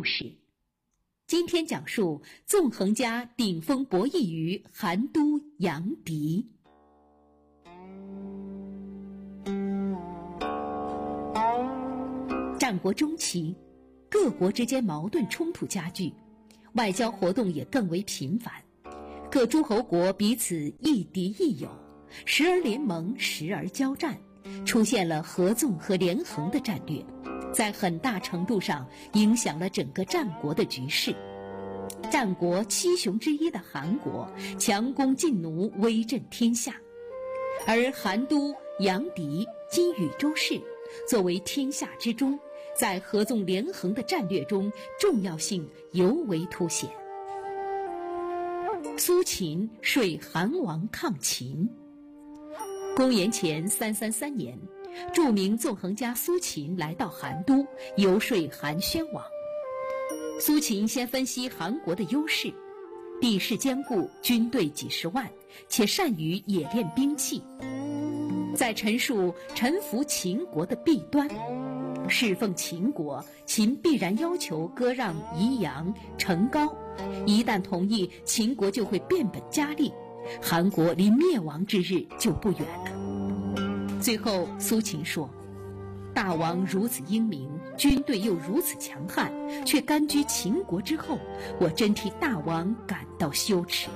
事。今天讲述纵横家顶峰博弈于韩都阳翟。战国中期，各国之间矛盾冲突加剧，外交活动也更为频繁，各诸侯国彼此亦敌亦友，时而联盟，时而交战，出现了合纵和连横的战略，在很大程度上影响了整个战国的局势。战国七雄之一的韩国强攻劲奴，威震天下，而韩都阳翟今禹州市作为天下之中，在合纵连横的战略中重要性尤为凸显。苏秦说韩王抗秦。公元前333年，著名纵横家苏秦来到韩都，游说韩宣王。苏秦先分析韩国的优势，地势坚固，军队几十万，且善于冶炼兵器。在陈述臣服秦国的弊端，侍奉秦国，秦必然要求割让宜阳、成皋，一旦同意，秦国就会变本加厉，韩国离灭亡之日就不远了。最后苏秦说，大王如此英明，军队又如此强悍，却甘居秦国之后，我真替大王感到羞耻。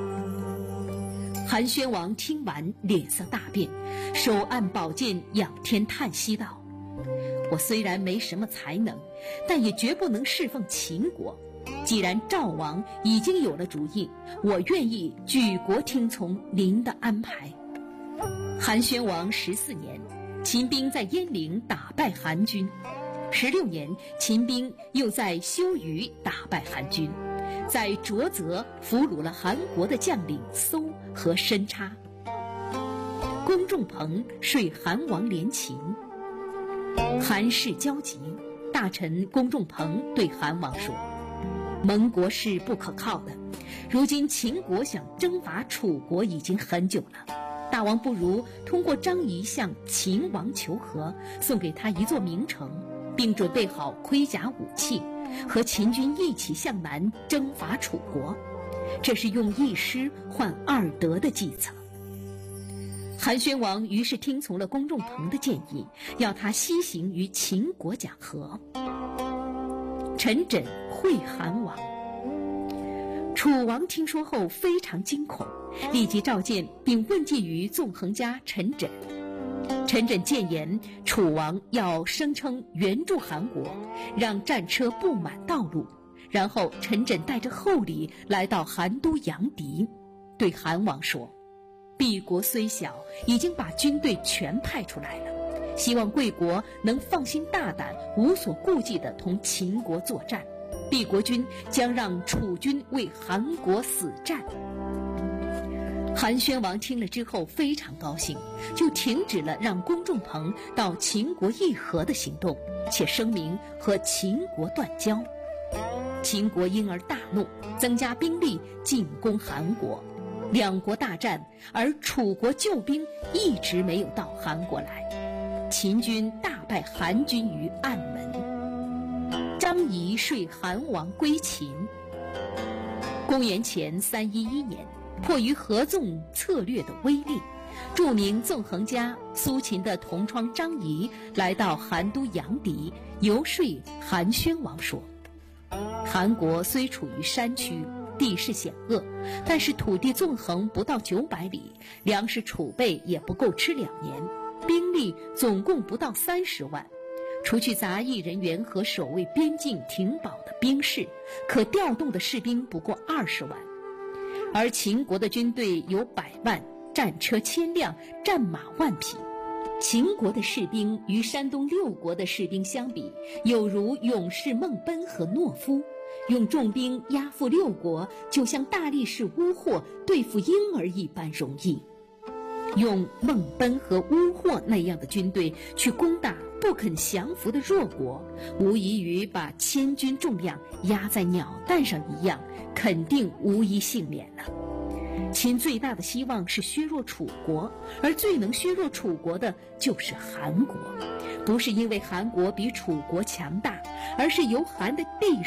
韩宣王听完脸色大变，手按宝剑，仰天叹息道，我虽然没什么才能，但也绝不能侍奉秦国。既然赵王已经有了主意，我愿意举国听从您的安排。韩宣王14年，秦兵在鄢陵打败韩军；16年，秦兵又在修鱼打败韩军，在浊泽俘虏了韩国的将领搜和申叉。公仲朋说韩王联秦。韩氏焦急，大臣公仲朋对韩王说，盟国是不可靠的，如今秦国想征伐楚国已经很久了，大王不如通过张仪向秦王求和，送给他一座名城，并准备好盔甲武器，和秦军一起向南征伐楚国，这是用一失换二得的计策。韩宣王于是听从了公仲朋的建议，要他西行于秦国讲和。陈轸会韩王。楚王听说后非常惊恐，立即召见并问计于纵横家陈轸。陈轸谏言楚王要声称援助韩国，让战车布满道路，然后陈轸带着厚礼来到韩都阳翟，对韩王说，敝国虽小，已经把军队全派出来了，希望贵国能放心大胆，无所顾忌地同秦国作战，敝国军将让楚军为韩国死战。韩宣王听了之后非常高兴，就停止了让公仲朋到秦国议和的行动，且声明和秦国断交。秦国因而大怒，增加兵力进攻韩国，两国大战，而楚国救兵一直没有到韩国来，秦军大败韩军于暗门。张仪说韩王归秦。公元前311年，迫于合纵策略的威力，著名纵横家苏秦的同窗张仪来到韩都阳翟，游说韩宣王说，韩国虽处于山区，地势险恶，但是土地纵横不到900里，粮食储备也不够吃2年，兵力总共不到30万，除去杂役人员和守卫边境停保的兵士，可调动的士兵不过20万。而秦国的军队有100万，战车1000辆，战马10000匹。秦国的士兵与山东6国的士兵相比，有如勇士孟贲和懦夫，用重兵压服6国，就像大力士乌霍对付婴儿一般容易。用孟贲和乌霍那样的军队去攻打不肯降服的弱国，无异于把千钧重量压在鸟蛋上一样，肯定无一幸免了。秦最大的希望是削弱楚国，而最能削弱楚国的就是韩国，不是因为韩国比楚国强大，而是由韩的地